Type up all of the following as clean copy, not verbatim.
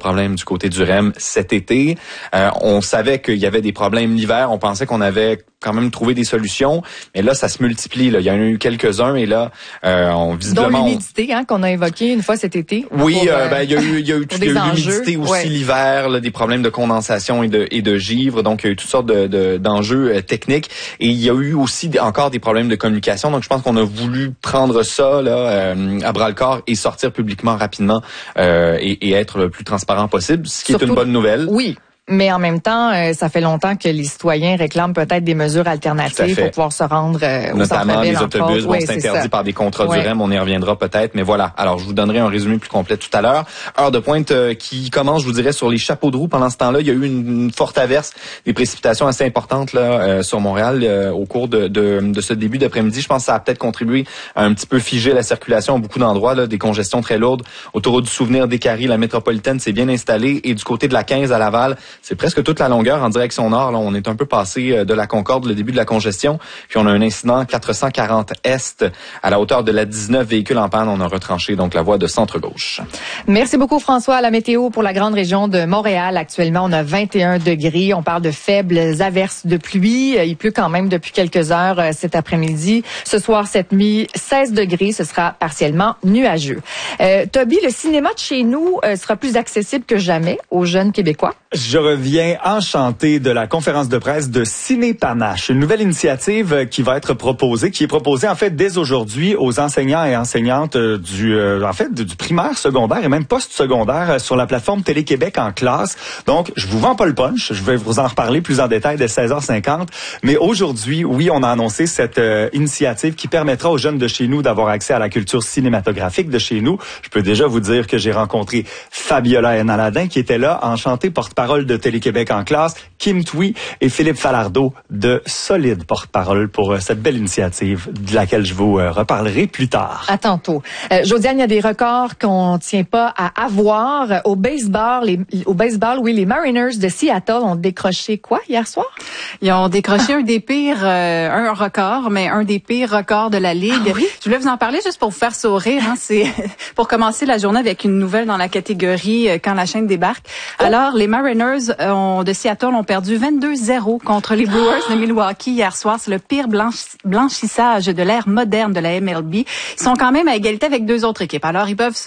problèmes du côté du REM cet été. On savait qu'il y avait des problèmes l'hiver. On pensait qu'on avait quand même trouvé des solutions, mais là, ça se multiplie. Là. Il y en a eu quelques-uns, et là, visiblement... Dont l'humidité, qu'on a évoqué une fois cet été. Oui, il y a eu l'humidité aussi l'hiver, là, des problèmes de condensation et de givre. Donc, il y a eu toutes sortes d'enjeux techniques. Et il y a eu aussi encore des problèmes de communication. Donc, je pense qu'on a voulu prendre ça là à bras-le-corps et sortir publiquement rapidement et être le plus transparent possible, ce qui est une bonne nouvelle. Oui. Mais en même temps, ça fait longtemps que les citoyens réclament peut-être des mesures alternatives pour pouvoir se rendre aux notamment centres-villes. Les autobus vont s'interdire par des contrats du REM, on y reviendra peut-être, mais voilà. Alors, je vous donnerai un résumé plus complet tout à l'heure. Heure de pointe qui commence, je vous dirais, sur les chapeaux de roue. Pendant ce temps-là, il y a eu une forte averse, des précipitations assez importantes là sur Montréal au cours de ce début d'après-midi. Je pense que ça a peut-être contribué à un petit peu figer la circulation à beaucoup d'endroits, là, des congestions très lourdes. Autoroute du Souvenir, Décarie, la métropolitaine s'est bien installée, et du côté de la 15 à Laval, c'est presque toute la longueur en direction nord. Là, on est un peu passé de la Concorde, le début de la congestion. Puis on a un incident 440 Est à la hauteur de la 19, véhicule en panne. On a retranché donc la voie de centre-gauche. Merci beaucoup François. La météo pour la grande région de Montréal. Actuellement, on a 21 degrés. On parle de faibles averses de pluie. Il pleut quand même depuis quelques heures cet après-midi. Ce soir, cette nuit, 16 degrés. Ce sera partiellement nuageux. Toby, le cinéma de chez nous sera plus accessible que jamais aux jeunes Québécois. Je reviens enchanté de la conférence de presse de Ciné Panache, une nouvelle initiative qui va être proposée, qui est proposée en fait dès aujourd'hui aux enseignants et enseignantes du primaire, secondaire et même post-secondaire sur la plateforme Télé-Québec en classe. Donc, je vous vends pas le punch, je vais vous en reparler plus en détail dès 16h50. Mais aujourd'hui, oui, on a annoncé cette initiative qui permettra aux jeunes de chez nous d'avoir accès à la culture cinématographique de chez nous. Je peux déjà vous dire que j'ai rencontré Fabiola Aladin qui était là, enchantée porte-parole de Télé-Québec en classe, Kim Thuy et Philippe Falardeau de solide porte-parole pour cette belle initiative de laquelle je vous reparlerai plus tard. À tantôt. Josiane, il y a des records qu'on tient pas à avoir. Au baseball, les Mariners de Seattle ont décroché quoi hier soir? Ils ont décroché un des pires, un record, mais un des pires records de la Ligue. Ah oui? Je voulais vous en parler juste pour vous faire sourire. Hein. C'est pour commencer la journée avec une nouvelle dans la catégorie quand la chaîne débarque. Alors, les Mariners de Seattle ont perdu 22-0 contre les Brewers de Milwaukee hier soir. C'est le pire blanchissage de l'ère moderne de la MLB. Ils sont quand même à égalité avec deux autres équipes. Alors, ils peuvent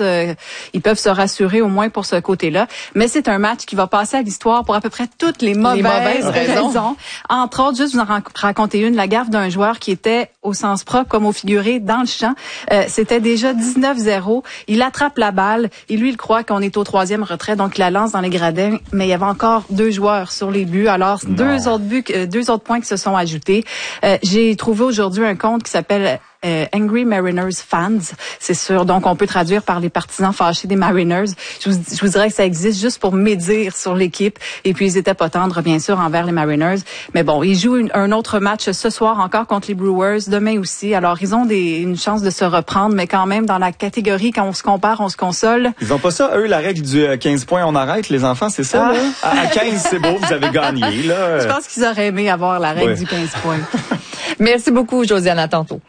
se rassurer au moins pour ce côté-là. Mais c'est un match qui va passer à l'histoire pour à peu près toutes les mauvaises raisons. Entre autres, juste vous en raconter une, la gaffe d'un joueur qui était au sens propre comme au figuré dans le champ. C'était déjà 19-0. Il attrape la balle et lui, il croit qu'on est au troisième retrait, donc il la lance dans les gradins. Mais il y avait encore deux joueurs sur les buts. Alors, deux autres points qui se sont ajoutés. J'ai trouvé aujourd'hui un compte qui s'appelle Angry Mariners Fans, c'est sûr. Donc, on peut traduire par les partisans fâchés des Mariners. Je vous dirais que ça existe juste pour médire sur l'équipe. Et puis, ils étaient pas tendres, bien sûr, envers les Mariners. Mais bon, ils jouent un autre match ce soir encore contre les Brewers, demain aussi. Alors, ils ont une chance de se reprendre, mais quand même, dans la catégorie, quand on se compare, on se console. Ils ont pas ça, eux, la règle du 15 points, on arrête, les enfants, c'est ça, là? À 15, c'est beau, vous avez gagné, là. Je pense qu'ils auraient aimé avoir la règle du 15 points. Merci beaucoup, Josiane. À tantôt.